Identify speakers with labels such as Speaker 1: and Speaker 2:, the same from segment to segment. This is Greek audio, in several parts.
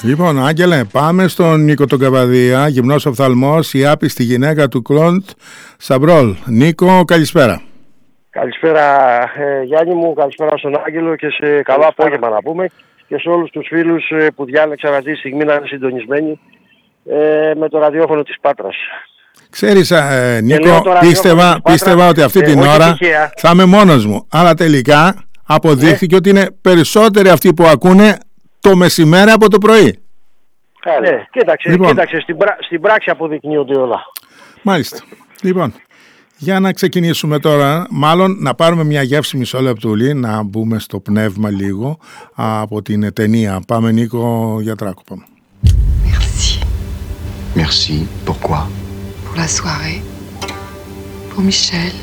Speaker 1: Λοιπόν, Άγγελε, πάμε στον Νίκο τον Καβαδία, γυμνός οφθαλμός, η άπιστη γυναίκα του Κλοντ Σαμπρόλ. Νίκο, καλησπέρα.
Speaker 2: Καλησπέρα Γιάννη μου, καλησπέρα στον Άγγελο και σε καλό απόγευμα να πούμε και σε όλους τους φίλους που διάλεξαν αυτή τη στιγμή να είναι συντονισμένοι με το ραδιόφωνο της Πάτρας.
Speaker 1: Ξέρεις, Νίκο, πίστευα ότι αυτή την ώρα θα είμαι μόνος μου, αλλά τελικά αποδείχθηκε ότι είναι περισσότεροι αυτοί που ακούνε το μεσημέρι από το πρωί.
Speaker 2: Ναι, κοίταξε, στην πράξη αποδεικνύονται όλα.
Speaker 1: Μάλιστα. Λοιπόν, για να ξεκινήσουμε τώρα, μάλλον να πάρουμε μια γεύση μισό λεπτούλι, να μπούμε στο πνεύμα λίγο από την ταινία. Πάμε, Νίκο, για τράκο, πάμε.
Speaker 3: Merci.
Speaker 4: Merci. Pourquoi?
Speaker 3: Pour la soirée. Pour Michel.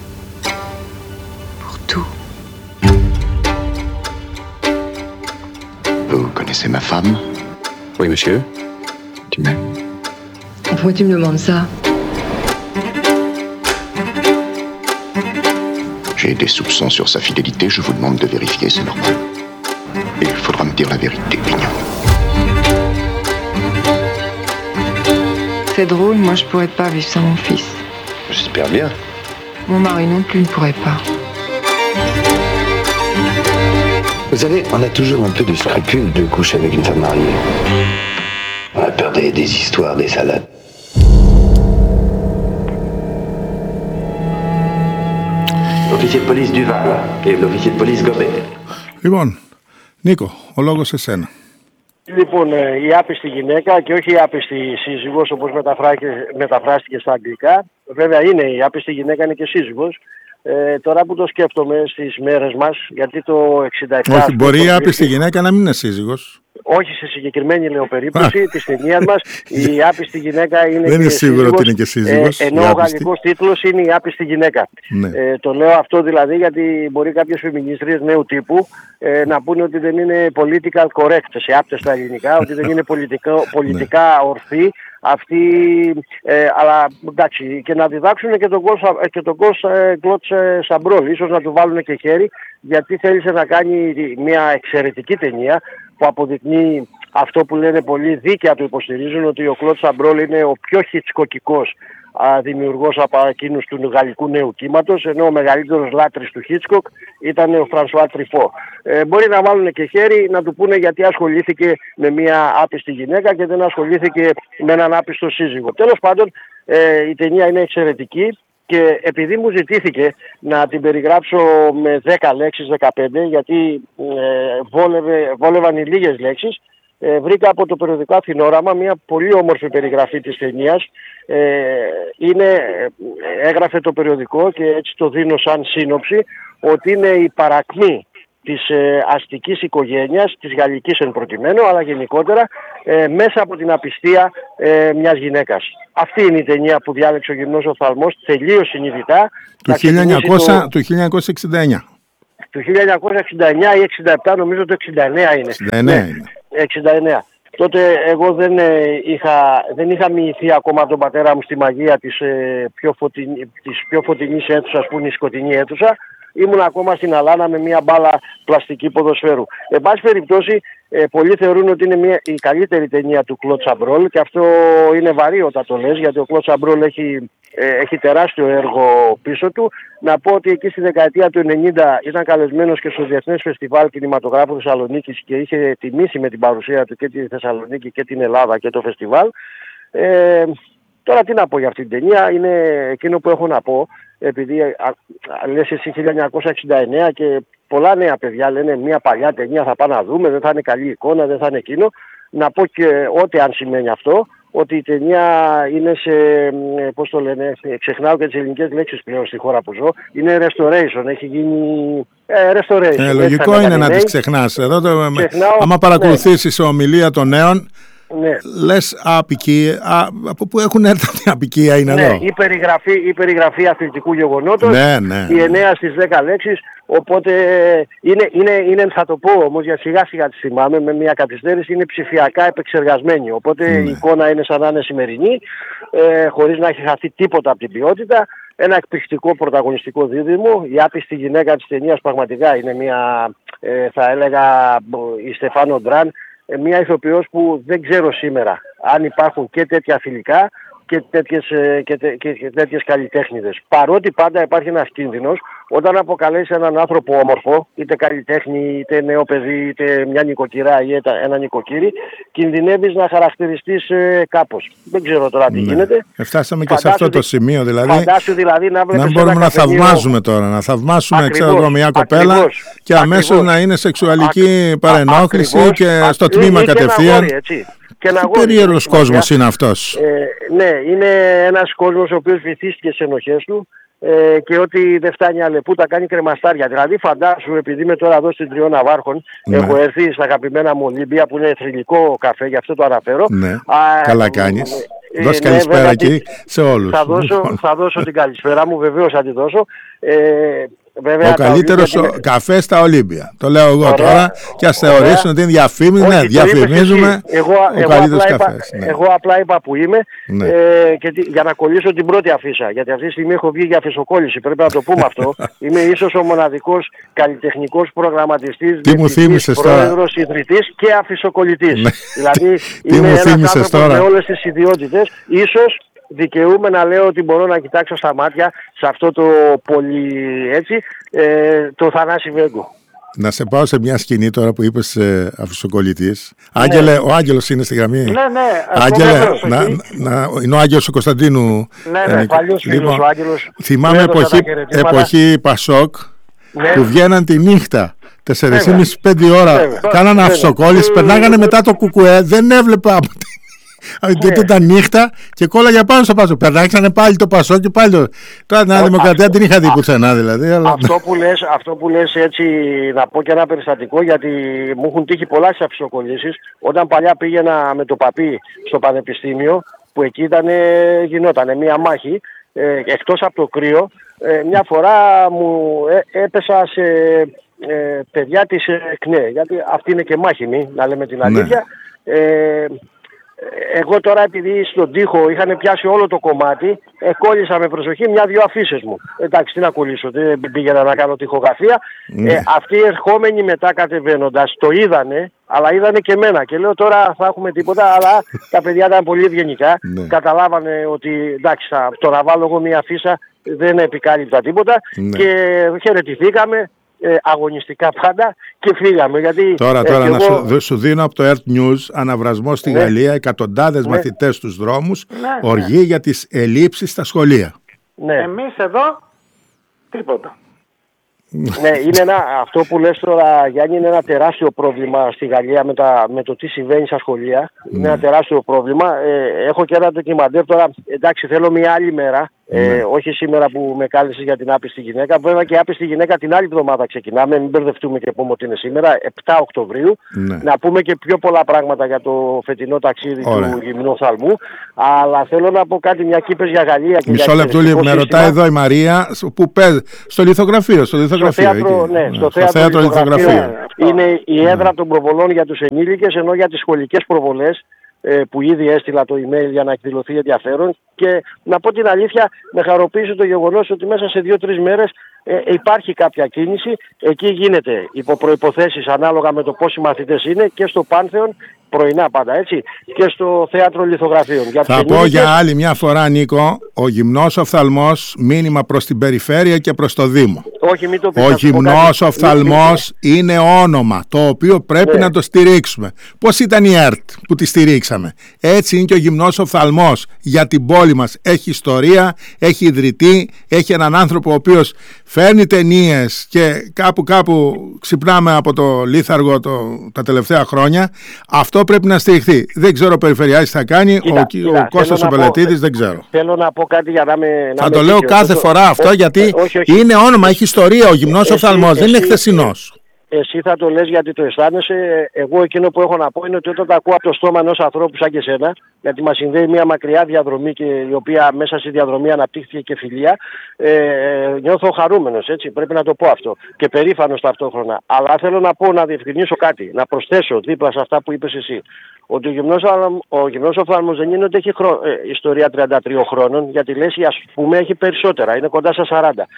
Speaker 3: Pour tout.
Speaker 4: Vous connaissez ma femme?
Speaker 5: Oui, monsieur.
Speaker 4: Tu m'aimes?
Speaker 3: Pourquoi tu me demandes ça?
Speaker 4: J'ai des soupçons sur sa fidélité, je vous demande de vérifier, c'est normal. Et il faudra me dire la vérité, Pignon.
Speaker 3: C'est drôle, moi je pourrais pas vivre sans mon fils.
Speaker 5: J'espère bien.
Speaker 3: Mon mari non plus ne pourrait pas.
Speaker 5: Vous savez, on a toujours un peu de scrupule de coucher avec une femme mariée. On a peur des histoires, des salades. L'officier de police Duval et l'officier de police Gobet.
Speaker 1: Λοιπόν, Νίκο, ο λόγος σε σένα.
Speaker 2: Λοιπόν, η άπιστη γυναίκα και όχι η άπιστη σύζυγος όπως μεταφράστηκε στα αγγλικά. Βέβαια είναι η άπιστη γυναίκα, είναι και σύζυγος. Τώρα που το σκέφτομαι στις μέρες μας, γιατί το 67...
Speaker 1: Όχι, μπορεί η άπιστη γυναίκα να μην είναι σύζυγος.
Speaker 2: Όχι σε συγκεκριμένη λέω περίπτωση της ταινίας μας, η άπιστη γυναίκα είναι.
Speaker 1: Δεν είναι σίγουρο ότι είναι και σύζυγος.
Speaker 2: Ενώ ο γαλλικός τίτλος είναι η άπιστη γυναίκα.
Speaker 1: Ναι.
Speaker 2: Το λέω αυτό δηλαδή γιατί μπορεί κάποιες φεμινίστριες νέου τύπου να πούνε ότι δεν είναι political correct σε άπτες στα ελληνικά, ότι δεν είναι πολιτικά ορθή αυτή, αλλά εντάξει, και να διδάξουν και τον Κλοντ Σαμπρόλ, ίσως να του βάλουν και χέρι, γιατί θέλησε να κάνει μια εξαιρετική ταινία που αποδεικνύει αυτό που λένε πολύ δίκαια, του υποστηρίζουν, ότι ο Κλοντ Σαμπρόλ είναι ο πιο χιτσκοκικός δημιουργός από εκείνους του γαλλικού νέου κύματος, ενώ ο μεγαλύτερος λάτρης του Χίτσκοκ ήταν ο Φρανσουά Τριφό. Μπορεί να βάλουν και χέρι να του πούνε γιατί ασχολήθηκε με μια άπιστη γυναίκα και δεν ασχολήθηκε με έναν άπιστο σύζυγο. Τέλος πάντων, η ταινία είναι εξαιρετική και επειδή μου ζητήθηκε να την περιγράψω με 10 λέξεις, 15, γιατί βόλευαν οι λίγες λέξεις, βρήκα από το περιοδικό Αθηνόραμα μια πολύ όμορφη περιγραφή της ταινίας. Έγραφε το περιοδικό και έτσι το δίνω σαν σύνοψη, ότι είναι η παρακμή της αστικής οικογένειας, της γαλλικής εν προκειμένου, αλλά γενικότερα μέσα από την απιστία μιας γυναίκας. Αυτή είναι η ταινία που διάλεξε ο γυμνός οφθαλμός, τελείως συνειδητά.
Speaker 1: Του 1969.
Speaker 2: Του 1969 ή 67, νομίζω το 69 είναι.
Speaker 1: 69 είναι.
Speaker 2: 69. Τότε εγώ δεν είχα μοιηθεί ακόμα από τον πατέρα μου στη μαγεία της πιο φωτεινής αίθουσας που είναι η σκοτεινή αίθουσα. Ήμουν ακόμα στην Αλάνα με μια μπάλα πλαστική ποδοσφαίρου. Εν πάση περιπτώσει, πολλοί θεωρούν ότι είναι η καλύτερη ταινία του Κλοντ Σαμπρόλ και αυτό είναι βαρύ όταν το λες, γιατί ο Κλοντ Σαμπρόλ έχει τεράστιο έργο πίσω του. Να πω ότι εκεί στη δεκαετία του 90 ήταν καλεσμένος και στο Διεθνές Φεστιβάλ Κινηματογράφου Θεσσαλονίκης και είχε τιμήσει με την παρουσία του και τη Θεσσαλονίκη και την Ελλάδα και το φεστιβάλ. Τώρα τι να πω για αυτή την ταινία, είναι εκείνο που έχω να πω, επειδή λες εσύ 1969 και πολλά νέα παιδιά λένε μια παλιά ταινία θα πάμε να δούμε, δεν θα είναι καλή εικόνα, δεν θα είναι εκείνο. Να πω και ό,τι αν σημαίνει αυτό, ότι η ταινία είναι σε, πώς το λένε, ξεχνάω και τις ελληνικές λέξεις πλέον στη χώρα που ζω, είναι restoration, έχει γίνει restoration.
Speaker 1: Λογικό είναι να τις ξεχνάς. Εδώ άμα παρακολουθήσεις ομιλία των νέων, ναι. Λες απικία, από πού έχουν έρθει αυτή η απικία είναι εδώ.
Speaker 2: Η περιγραφή αθλητικού γεγονότος,
Speaker 1: ναι.
Speaker 2: η 9 στις 10 λέξεις, οπότε είναι, θα το πω όμως, για σιγά σιγά τη θυμάμαι, με μια καθυστέρηση, είναι ψηφιακά επεξεργασμένη, οπότε η εικόνα είναι σαν να είναι σημερινή, χωρίς να έχει χαθεί τίποτα από την ποιότητα. Ένα εκπληκτικό πρωταγωνιστικό δίδυμο. Η άπιστη γυναίκα της ταινίας πραγματικά είναι μια, θα έλεγα, η Στεφάνο Ντράν, μια ηθοποιός που δεν ξέρω σήμερα αν υπάρχουν και τέτοια φιλικά και τέτοιες καλλιτέχνηδες. Παρότι πάντα υπάρχει ένας κίνδυνος όταν αποκαλέσει έναν άνθρωπο όμορφο, είτε καλλιτέχνη, είτε νέο παιδί, είτε μια νοικοκυρά ή ένα νοικοκύρι, κινδυνεύεις να χαρακτηριστείς κάπως. Δεν ξέρω τώρα τι γίνεται.
Speaker 1: Φτάσαμε και σε αυτό το σημείο, δηλαδή.
Speaker 2: Φαντάσου δηλαδή να
Speaker 1: μπορούμε να θαυμάζουμε τώρα, να θαυμάσουμε μια κοπέλα και αμέσως να είναι σεξουαλική παρενόχληση και στο τμήμα κατευθείαν. Τι περίεργος κόσμος είναι αυτός.
Speaker 2: Ναι, είναι ένας κόσμος ο οποίος βυθίστηκε στις ενοχές του και ότι δεν φτάνει αλεπού τα κάνει κρεμαστάρια. Δηλαδή φαντάσου, επειδή είμαι τώρα εδώ στην Τριών Ναβάρχων, έχω έρθει στα αγαπημένα μου Ολύμπια που είναι θρυλικό καφέ, γι' αυτό το αναφέρω.
Speaker 1: Ναι, καλά κάνεις. Δώσε καλησπέρα εκεί σε όλους.
Speaker 2: Θα δώσω την καλησπέρα μου, βεβαίως θα τη δώσω.
Speaker 1: Βέβαια, ο καλύτερος καφέ στα Ολύμπια. Το λέω εγώ τώρα και ας θεωρήσουν ότι είναι διαφήμιση. Ναι, διαφημίζουμε ο καλύτερος καφές. Ναι.
Speaker 2: Εγώ απλά είπα που είμαι για να κολλήσω την πρώτη αφίσα. Γιατί αυτή τη στιγμή έχω βγει για αφισοκόλληση. Πρέπει να το πούμε αυτό. Είμαι ίσως ο μοναδικός καλλιτεχνικός προγραμματιστής, πρόεδρος, ιδρυτής και αφισοκολλητής. Δηλαδή είμαι ένας άνθρωπος με όλες τις ιδιότητες. Ίσως δικαιούμαι να λέω ότι μπορώ να κοιτάξω στα μάτια σε αυτό το πολύ έτσι το Θανάση Βέγκο.
Speaker 1: Να σε πάω σε μια σκηνή τώρα που είπες αφισοκολλητής. Άγγελε, ο Άγγελος είναι στη γραμμή.
Speaker 2: Ναι.
Speaker 1: Άγγελε, είναι ο Άγγελος ο Κωνσταντίνου.
Speaker 2: Ναι, παλιός φίλος ο Άγγελος.
Speaker 1: Θυμάμαι εποχή Πασόκ που βγαίναν τη νύχτα 4,5-5 ώρα. Κάνανε αφισοκόλληση, περνάγανε μετά το κουκουέ, δεν έβλεπα γιατί ήταν νύχτα και κόλλαγε πάνω στο Πασόκ. Περνάξανε πάλι το Πασόκ και πάλι το. Τώρα την Δημοκρατία την είχα δει πουθενά δηλαδή.
Speaker 2: Αυτό που λες έτσι, να πω και ένα περιστατικό, γιατί μου έχουν τύχει πολλά στις αφισοκολλήσεις. Όταν παλιά πήγαινα με το παπί στο πανεπιστήμιο, που εκεί γινότανε μία μάχη, εκτός από το κρύο, μια φορά μου έπεσα σε παιδιά της ΚΝΕ, γιατί αυτή είναι και μάχημη, να λέμε την αλήθεια. Εγώ τώρα, επειδή στον τοίχο είχαν πιάσει όλο το κομμάτι, κόλλησα με προσοχή 1-2 αφίσες μου. Εντάξει, τι να κολλήσω, δεν πήγαινα να κάνω τοιχογραφία. Αυτοί οι ερχόμενοι μετά κατεβαίνοντας το είδανε, αλλά είδανε και εμένα. Και λέω τώρα θα έχουμε τίποτα, αλλά τα παιδιά ήταν πολύ ευγενικά. Καταλάβανε ότι εντάξει, το να βάλω εγώ μια αφίσα δεν επικάλυπτα τίποτα και χαιρετηθήκαμε. Αγωνιστικά πάντα και φύγαμε. Γιατί,
Speaker 1: τώρα να σου δίνω από το Earth News αναβρασμό στη Γαλλία, εκατοντάδες μαθητές στους δρόμους, οργή για τις ελλείψεις στα σχολεία.
Speaker 6: Εμείς εδώ τίποτα.
Speaker 2: Είναι αυτό που λες τώρα, Γιάννη, είναι ένα τεράστιο πρόβλημα στη Γαλλία με το τι συμβαίνει στα σχολεία. Είναι ένα τεράστιο πρόβλημα. Έχω και ένα ντοκιμαντέρ τώρα. Εντάξει, θέλω μια άλλη μέρα. Όχι σήμερα που με κάλεσες για την άπιστη γυναίκα. Βέβαια και η άπιστη γυναίκα την άλλη εβδομάδα ξεκινάμε. Μην μπερδευτούμε και πούμε ότι είναι σήμερα, 7 Οκτωβρίου. Να πούμε και πιο πολλά πράγματα για το φετινό ταξίδι του Γυμνού Οφθαλμού. Αλλά θέλω να πω κάτι, μια κύπες για Γαλλία.
Speaker 1: Μισό λεπτό, με ρωτάει εδώ η Μαρία που παίζει στο λιθογραφείο. Στο θέατρο λιθογραφείο.
Speaker 2: Είναι η έδρα των προβολών για τους ενήλικες, ενώ για τις σχολικές προβολές, που ήδη έστειλα το email για να εκδηλωθεί ενδιαφέρον, και να πω την αλήθεια, με χαροποίησε το γεγονός ότι μέσα σε 2-3 μέρες υπάρχει κάποια κίνηση. Εκεί γίνεται υπό προϋποθέσεις ανάλογα με το πόσοι μαθητές είναι, και στο Πάνθεον, πρωινά πάντα έτσι, και στο θέατρο λιθογραφείων.
Speaker 1: Θα πω για άλλη μια φορά, Νίκο, ο γυμνός οφθαλμός, μήνυμα προς την περιφέρεια και προς το Δήμο.
Speaker 2: Όχι, μην το πεις,
Speaker 1: ο γυμνός οφθαλμός είναι όνομα το οποίο πρέπει να το στηρίξουμε. Πώς ήταν η ΕΡΤ που τη στηρίξαμε? Έτσι είναι και ο γυμνός οφθαλμός για την πόλη μας. Έχει ιστορία, έχει ιδρυτή, έχει έναν άνθρωπο ο οποίος φέρνει ταινίες και κάπου ξυπνάμε από το λίθαργο τα τελευταία χρόνια. Αυτό πρέπει να στηριχθεί. Δεν ξέρω ο Περιφερειάρχης θα κάνει, ο Κώστας ο Πελετίδης δεν ξέρω.
Speaker 2: Θέλω να πω κάτι για να με...
Speaker 1: Θα το λέω κάθε φορά αυτό, γιατί είναι όνομα, έχει ιστορία ο γυμνός οφθαλμός, δεν είναι χθεσινός.
Speaker 2: Εσύ θα το λες γιατί το αισθάνεσαι. Εγώ εκείνο που έχω να πω είναι ότι όταν τα ακούω από το στόμα ενός ανθρώπου σαν και σένα, γιατί μας συνδέει μια μακριά διαδρομή και η οποία μέσα στη διαδρομή αναπτύχθηκε και φιλία, νιώθω χαρούμενος, έτσι, πρέπει να το πω αυτό, και περήφανος ταυτόχρονα. Αλλά θέλω να πω, να διευκρινίσω κάτι, να προσθέσω δίπλα σε αυτά που είπες εσύ, ότι ο γυμνός οφθαλμός δεν είναι ότι έχει ιστορία 33 χρόνων, γιατί λες, ας πούμε, έχει περισσότερα, είναι κοντά στα 40.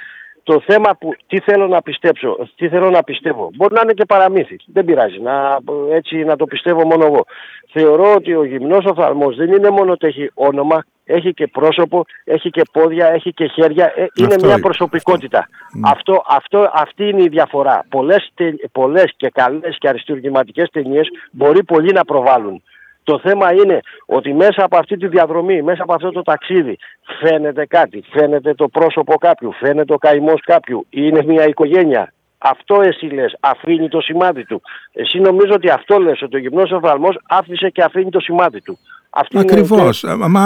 Speaker 2: Το θέμα που τι θέλω να πιστεύω. Μπορεί να είναι και παραμύθι. Δεν πειράζει. Έτσι να το πιστεύω μόνο εγώ. Θεωρώ ότι ο γυμνός οφθαλμός δεν είναι μόνο ότι έχει όνομα, έχει και πρόσωπο, έχει και πόδια, έχει και χέρια. Είναι μια προσωπικότητα. Αυτή είναι η διαφορά. Πολλές και καλές και αριστουργηματικές ταινίες μπορεί πολλοί να προβάλλουν. Το θέμα είναι ότι μέσα από αυτή τη διαδρομή, μέσα από αυτό το ταξίδι φαίνεται κάτι, φαίνεται το πρόσωπο κάποιου, φαίνεται ο καημός κάποιου, είναι μια οικογένεια. Αυτό εσύ λες, αφήνει το σημάδι του. Εσύ νομίζω ότι αυτό λες, ότι ο γυμνός οφθαλμός άφησε και αφήνει το σημάδι του.
Speaker 1: Ακριβώς.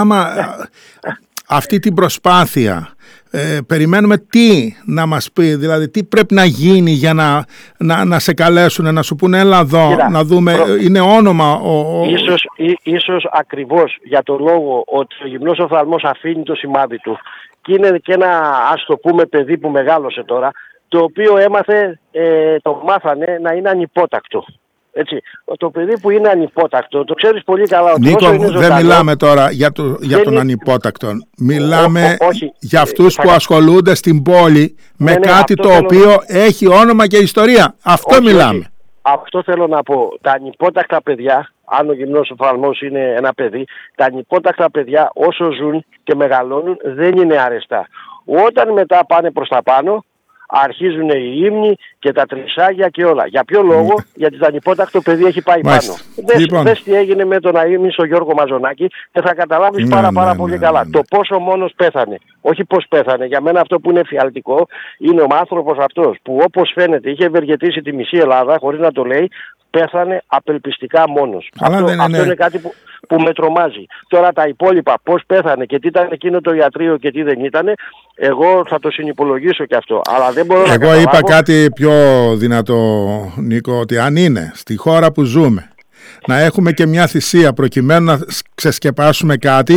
Speaker 1: Αυτή την προσπάθεια περιμένουμε τι να μας πει, δηλαδή τι πρέπει να γίνει για να σε καλέσουν, να σου πούνε έλα εδώ, να δούμε, είναι όνομα.
Speaker 2: Ίσως ακριβώς για το λόγο ότι ο γυμνός οφθαλμός αφήνει το σημάδι του και είναι και ένα, ας το πούμε, παιδί που μεγάλωσε τώρα, το οποίο το μάθανε να είναι ανυπότακτο. Έτσι. Το παιδί που είναι ανυπότακτο, το ξέρεις πολύ καλά ότι
Speaker 1: Νίκο,
Speaker 2: όσο είναι ζωντανό,
Speaker 1: δεν μιλάμε τώρα για τον ανυπότακτο. Μιλάμε για αυτούς που ασχολούνται στην πόλη με κάτι το οποίο έχει όνομα και ιστορία. Αυτό μιλάμε.
Speaker 2: Όχι. Αυτό θέλω να πω. Τα ανυπότακτα παιδιά, αν ο γυμνός οφθαλμός είναι ένα παιδί, τα ανυπότακτα παιδιά όσο ζουν και μεγαλώνουν δεν είναι αρεστά. Όταν μετά πάνε προς τα πάνω, αρχίζουν οι ύμνοι και τα τρισάγια και όλα. Για ποιο λόγο? Γιατί το ανυπότακτο παιδί έχει πάει πάνω. Δες τι έγινε με τον αείμνη στον Γιώργο Μαζονάκη και θα καταλάβεις πάρα πολύ καλά. Το πόσο μόνος πέθανε. Όχι πώς πέθανε. Για μένα αυτό που είναι εφιαλτικό είναι ο άνθρωπος αυτός που όπως φαίνεται είχε ευεργετήσει τη μισή Ελλάδα χωρίς να το λέει. Πέθανε απελπιστικά μόνος. Αυτό είναι κάτι που με τρομάζει. Τώρα τα υπόλοιπα, πώς πέθανε και τι ήταν εκείνο το ιατρείο και τι δεν ήταν, εγώ θα το συνυπολογίσω και αυτό. Αλλά δεν μπορώ να
Speaker 1: καταλάβω. Είπα κάτι πιο δυνατό, Νίκο, ότι αν είναι στη χώρα που ζούμε να έχουμε και μια θυσία προκειμένου να ξεσκεπάσουμε κάτι,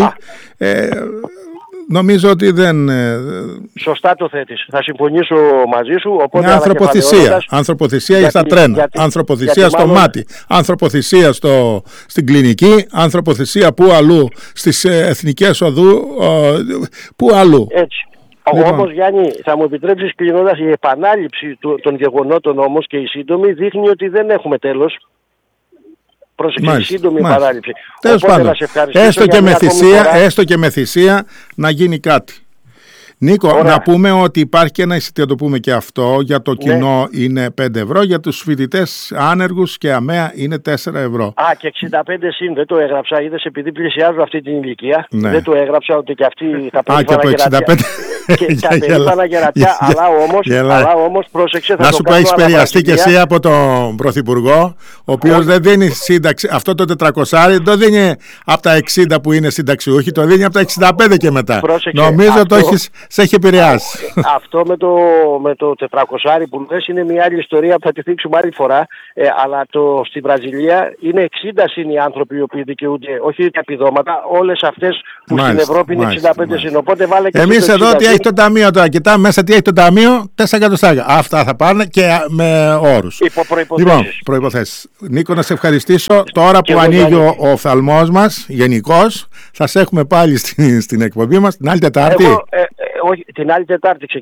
Speaker 1: νομίζω ότι δεν...
Speaker 2: Σωστά το θέτεις. Θα συμφωνήσω μαζί σου. Οπότε
Speaker 1: ανθρωποθυσία. Ανθρωποθυσία για τα τρένα. Ανθρωποθυσία στο μάτι. Ανθρωποθυσία στην κλινική. Ανθρωποθυσία πού αλλού. Στις εθνικές οδού. Πού αλλού.
Speaker 2: Έτσι. Όμως Γιάννη, θα μου επιτρέψεις κλείνοντας, η επανάληψη των γεγονότων όμως και η σύντομη δείχνει ότι δεν έχουμε τέλος. Πρόσεξε, σύντομη παράληψη.
Speaker 1: Τέλος πάντων, έστω και με θυσία να γίνει κάτι. Νίκο, να πούμε ότι υπάρχει και ένα εισιτήριο, το πούμε και αυτό, για το κοινό είναι 5 ευρώ, για τους φοιτητές άνεργους και αμαία είναι 4 ευρώ.
Speaker 2: Και 65 συν, δεν το έγραψα, είδες, επειδή πλησιάζω αυτή την ηλικία, δεν το έγραψα ότι και αυτοί τα περίφανα γερατιά. Και τα περίφανα γερατιά, αλλά όμως πρόσεξε,
Speaker 1: να σου πω, έχεις επηρεαστεί και εσύ από τον Πρωθυπουργό, ο οποίος δεν δίνει σύνταξη, αυτό το 400 δεν δίνει από τα 60 που είναι συνταξιούχοι, το δίνει από τα 65 και μετά. Νομίζω το έχεις... Σε έχει επηρεάσει.
Speaker 2: Αυτό με το 400 που λες είναι μια άλλη ιστορία που θα τη θίξουμε άλλη φορά. Αλλά στη Βραζιλία είναι 60 συν οι άνθρωποι οι οποίοι δικαιούνται, όχι τα επιδόματα, όλες αυτές που στην Ευρώπη είναι 65 συν. Οπότε βάλε και
Speaker 1: εμείς εδώ τι έχει το ταμείο τώρα. Κοιτάμε μέσα τι έχει το ταμείο, 4 εκατοστάρια. Αυτά θα πάνε και με όρους.
Speaker 2: Υπό προϋποθέσεις.
Speaker 1: Λοιπόν, προϋποθέσεις. Νίκο, να σε ευχαριστήσω. Τώρα που ανοίγει ο οφθαλμός μας γενικώς, θα σε έχουμε πάλι στην εκπομπή μας την άλλη Τετάρτη.
Speaker 2: Όχι, την άλλη Τετάρτη ξεκινάμε.